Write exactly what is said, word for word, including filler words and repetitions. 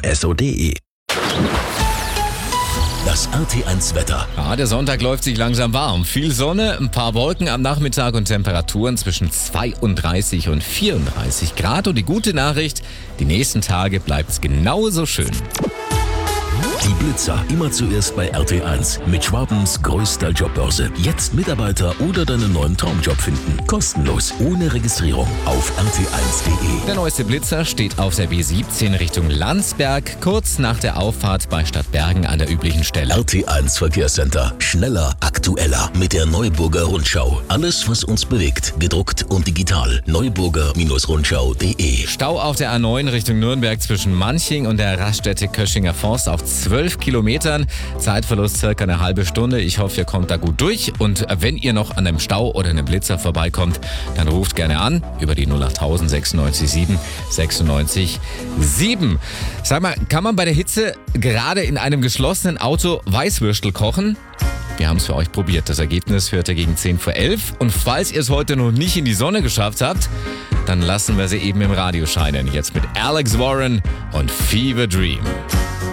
S O D E. Das R T eins Wetter. Ja, der Sonntag läuft sich langsam warm. Viel Sonne, ein paar Wolken am Nachmittag und Temperaturen zwischen zweiunddreißig und vierunddreißig Grad. Und die gute Nachricht, die nächsten Tage bleibt's genauso schön. Die Blitzer, immer zuerst bei R T eins. Mit Schwabens größter Jobbörse. Jetzt Mitarbeiter oder deinen neuen Traumjob finden. Kostenlos, ohne Registrierung auf R T eins Punkt de. Der neueste Blitzer steht auf der B siebzehn Richtung Landsberg, kurz nach der Auffahrt bei Stadtbergen an der üblichen Stelle. R T eins Verkehrscenter. Schneller, aktueller. Mit der Neuburger Rundschau. Alles, was uns bewegt. Gedruckt und digital. Neuburger Rundschau punkt de. Stau auf der A neun Richtung Nürnberg zwischen Manching und der Raststätte Köschinger Forst auf zwölf Kilometern. Zeitverlust circa eine halbe Stunde. Ich hoffe, ihr kommt da gut durch. Und wenn ihr noch an einem Stau oder einem Blitzer vorbeikommt, dann ruft gerne an über die null acht null sechsundneunzig sieben sechsundneunzig sieben. Sag mal, kann man bei der Hitze gerade in einem geschlossenen Auto Weißwürstel kochen? Wir haben es für euch probiert. Das Ergebnis hört ihr gegen zehn vor elf. Und falls ihr es heute noch nicht in die Sonne geschafft habt, dann lassen wir sie eben im Radio scheinen. Jetzt mit Alex Warren und Fever Dream.